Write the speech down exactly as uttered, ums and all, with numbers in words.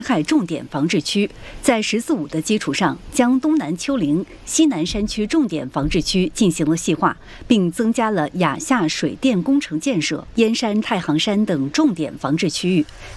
害重点防治区，在“十四五”的基础上，将东南丘陵、西南山区重点防治区进行了细化，并增加了雅夏水电工程建设、燕山、太行山等重点防治区域，